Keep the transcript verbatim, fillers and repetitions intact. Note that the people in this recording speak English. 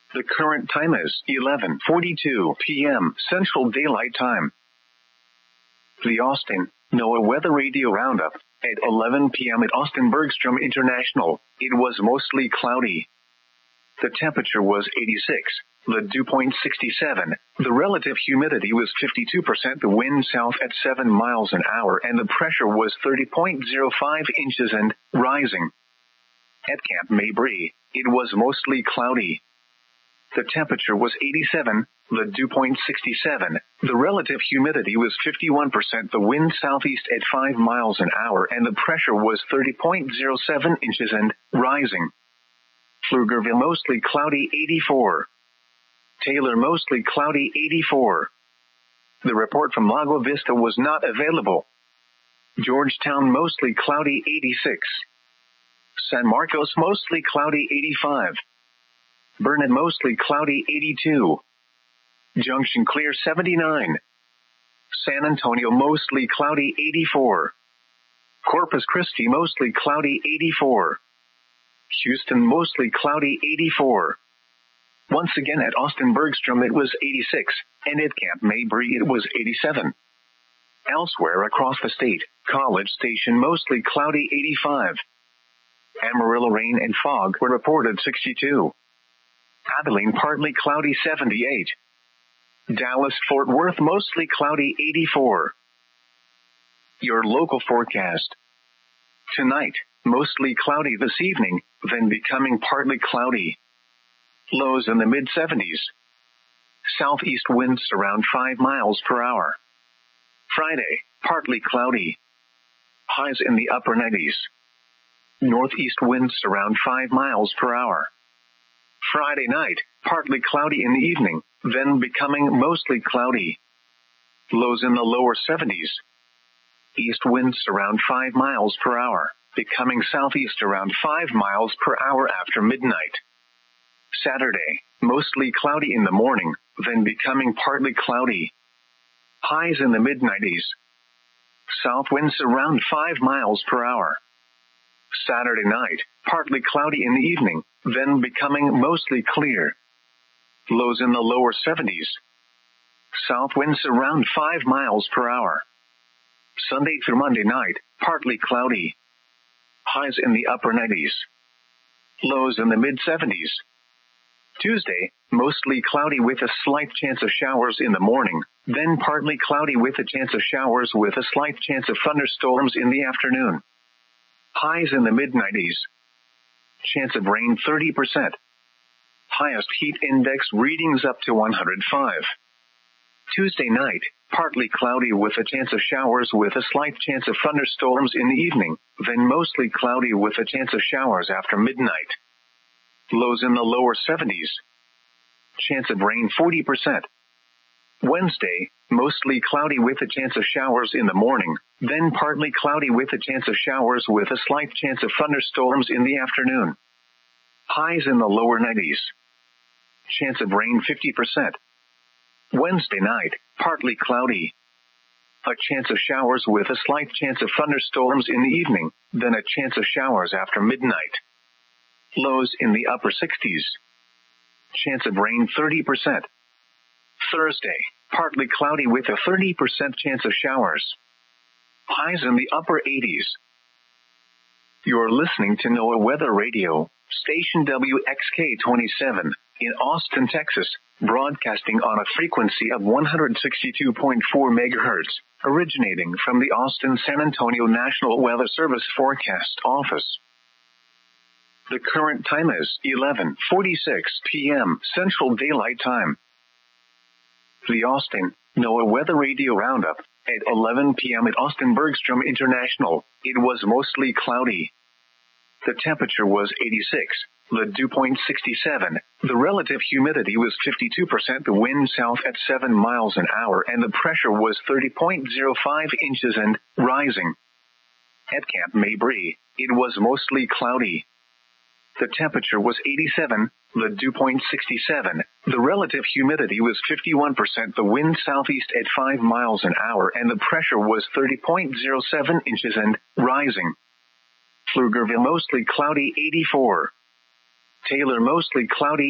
The current time is eleven forty-two p m Central Daylight Time. The Austin NOAA Weather Radio Roundup. At eleven p m at Austin Bergstrom International, it was mostly cloudy. The temperature was eighty-six. The dew point sixty-seven. The relative humidity was fifty-two percent. The wind south at seven miles an hour and the pressure was thirty point zero five inches and rising. At Camp Mabry, it was mostly cloudy. The temperature was eighty-seven. The dew point sixty-seven. The relative humidity was fifty-one percent. The wind southeast at five miles an hour and the pressure was thirty point zero seven inches and rising. Pflugerville mostly cloudy eighty-four. Taylor mostly cloudy eighty-four. The report from Lago Vista was not available. Georgetown mostly cloudy eighty-six. San Marcos mostly cloudy eighty-five. Burnet mostly cloudy eighty-two. Junction clear seventy-nine. San Antonio mostly cloudy eighty-four. Corpus Christi mostly cloudy eighty-four. Houston mostly cloudy eighty-four. Once again at Austin Bergstrom it was eighty-six, and at Camp Mabry it was eighty-seven. Elsewhere across the state, College Station mostly cloudy eighty-five. Amarillo rain and fog were reported sixty-two. Abilene partly cloudy seventy-eight. Dallas-Fort Worth mostly cloudy eighty-four. Your local forecast. Tonight, mostly cloudy this evening, then becoming partly cloudy. Lows in the mid seventies. Southeast winds around five miles per hour. Friday, partly cloudy. Highs in the upper nineties. Northeast winds around five miles per hour. Friday night, partly cloudy in the evening, then becoming mostly cloudy. Lows in the lower seventies. East winds around five miles per hour, becoming southeast around five miles per hour after midnight. Saturday, mostly cloudy in the morning, then becoming partly cloudy. Highs in the mid nineties. South winds around five miles per hour. Saturday night, partly cloudy in the evening, then becoming mostly clear. Lows in the lower seventies. South winds around five miles per hour. Sunday through Monday night, partly cloudy. Highs in the upper nineties. Lows in the mid seventies. Tuesday, mostly cloudy with a slight chance of showers in the morning, then partly cloudy with a chance of showers with a slight chance of thunderstorms in the afternoon. Highs in the mid nineties. Chance of rain thirty percent. Highest heat index readings up to one hundred five. Tuesday night, partly cloudy with a chance of showers with a slight chance of thunderstorms in the evening, then mostly cloudy with a chance of showers after midnight. Lows in the lower seventies. Chance of rain forty percent. Wednesday, mostly cloudy with a chance of showers in the morning, then partly cloudy with a chance of showers with a slight chance of thunderstorms in the afternoon. Highs in the lower nineties. Chance of rain fifty percent. Wednesday night, partly cloudy. A chance of showers with a slight chance of thunderstorms in the evening, then a chance of showers after midnight. Lows in the upper sixties. Chance of rain thirty percent. Thursday, partly cloudy with a thirty percent chance of showers. Highs in the upper eighties. You're listening to NOAA Weather Radio, station W X K twenty-seven, in Austin, Texas, broadcasting on a frequency of one hundred sixty-two point four megahertz, originating from the Austin-San Antonio National Weather Service Forecast Office. The current time is eleven forty-six p m Central Daylight Time. The Austin NOAA Weather Radio Roundup. At eleven p m at Austin Bergstrom International, it was mostly cloudy. The temperature was eighty-six. The dew point sixty-seven. The relative humidity was fifty-two percent. The wind south at seven miles an hour and the pressure was thirty point zero five inches and rising. At Camp Mabry, it was mostly cloudy. The temperature was eighty-seven, the dew point sixty-seven, the relative humidity was fifty-one percent, the wind southeast at five miles an hour and the pressure was thirty point zero seven inches and rising. Pflugerville mostly cloudy eighty-four. Taylor mostly cloudy